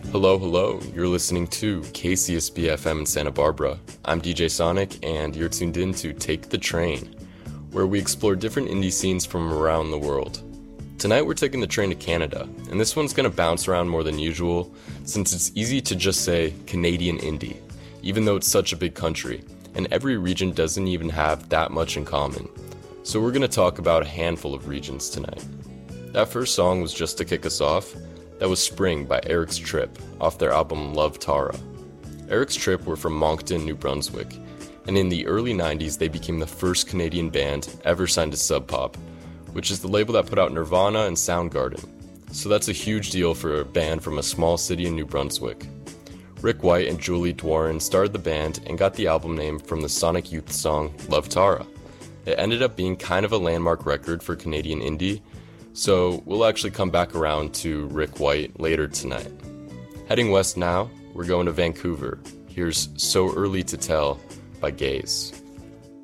Hello, hello. You're listening to KCSB FM in Santa Barbara. I'm DJ Sonic, and you're tuned in to Take the Train, where we explore different indie scenes from around the world. Tonight we're taking the train to Canada, and this one's going to bounce around more than usual, since it's easy to just say Canadian indie, even though it's such a big country, and every region doesn't even have that much in common. So we're going to talk about a handful of regions tonight. That first song was just to kick us off. That was Spring by Eric's Trip, off their album Love Tara. Eric's Trip were from Moncton, New Brunswick, and in the early 90s they became the first Canadian band ever signed to Sub Pop, which is the label that put out Nirvana and Soundgarden. So that's a huge deal for a band from a small city in New Brunswick. Rick White and Julie Dworin started the band and got the album name from the Sonic Youth song Love Tara. It ended up being kind of a landmark record for Canadian indie, so we'll actually come back around to Rick White later tonight. Heading west now, we're going to Vancouver. Here's So Early to Tell by Gaze.